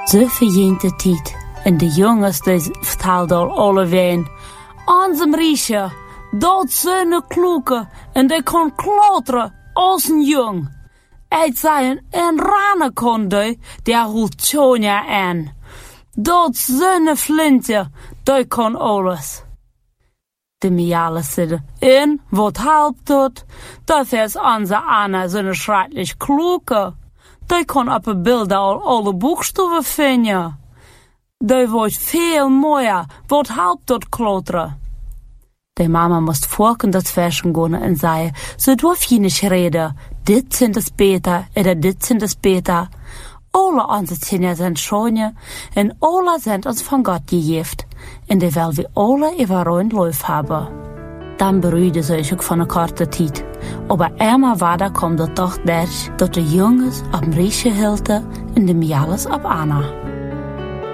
Ze verging de tijd en de jongens die vertaalden al alle ween. Onze Riesje, dat zijn een kloeke en die kon klauteren als een jong. Het zijn een rane konde, die hield Tjonja aan. Dat zijn een flintje, die kon alles. De Miale zeiden, en wat helpt dat? Dat is onze Anna zo'n schrijtlich kloeke. Die kon op een beeld al alle boekstaven vinden. Die wordt veel mooier. Wat helpt dat klauteren? De mama moest volken dat versen gaan en zei, ze durf je niet reden. Dit zijn de beter, en dit zijn de beter. Alle onze kinderen zijn schoon en alle zijn ons van God gegeven. En die willen we alle even een leuf hebben. Dan beruiden ze zich van een korte tijd. Maar eenmaal verder kwam de toch dat de jongens op Riesje hielden en de Miales op Anna.